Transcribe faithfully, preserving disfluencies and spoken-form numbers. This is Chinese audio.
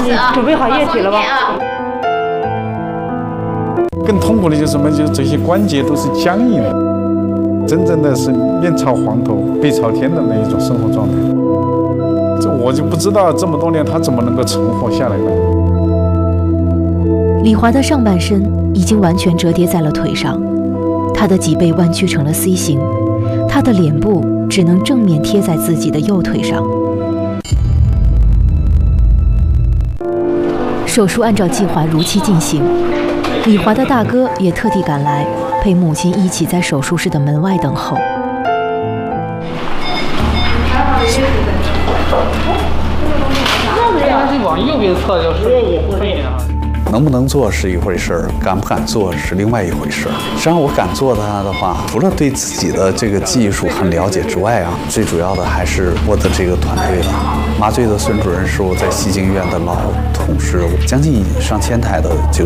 你准备好液体了吧？ 更痛苦的就是什么？就是这些关节都是僵硬的，真正的是面朝黄土背朝天的那一种生活状态。这我就不知道这么多年他怎么能够存活下来的。 李华的上半身已经完全折叠在了腿上，他的脊背弯曲成了 C 型，他的脸部只能正面贴在自己的右腿上。手术按照计划如期进行，李华的大哥也特地赶来，陪母亲一起在手术室的门外等候。 应该是往右边侧就是对一点啊。 能不能做是一回事儿，敢不敢做是另外一回事儿。实际上，我敢做它的话，除了对自己的这个技术很了解之外啊，最主要的还是我的这个团队了。麻醉的孙主任是我在西京医院的老同事，将近上千台的就